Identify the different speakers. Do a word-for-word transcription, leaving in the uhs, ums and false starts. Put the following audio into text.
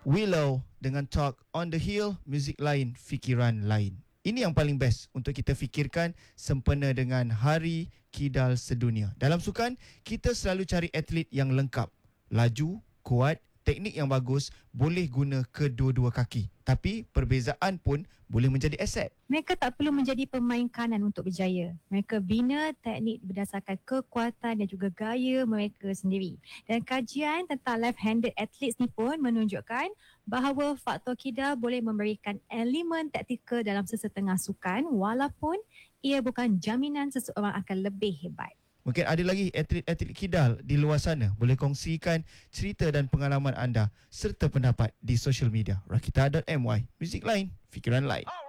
Speaker 1: Willow dengan Talk on the Hill, muzik lain, fikiran lain. Ini yang paling best untuk kita fikirkan sempena dengan Hari Kidal Sedunia. Dalam sukan, kita selalu cari atlet yang lengkap. Laju, kuat, teknik yang bagus, boleh guna kedua-dua kaki. Tapi perbezaan pun boleh menjadi aset.
Speaker 2: Mereka tak perlu menjadi pemain kanan untuk berjaya. Mereka bina teknik berdasarkan kekuatan dan juga gaya mereka sendiri. Dan kajian tentang left-handed athletes ni pun menunjukkan bahawa faktor kidal boleh memberikan elemen taktikal dalam sesetengah sukan walaupun ia bukan jaminan seseorang akan lebih hebat.
Speaker 1: Mungkin ada lagi atlet-atlet kidal di luar sana. Boleh kongsikan cerita dan pengalaman anda serta pendapat di social media rakita dot my. Muzik lain, fikiran lain.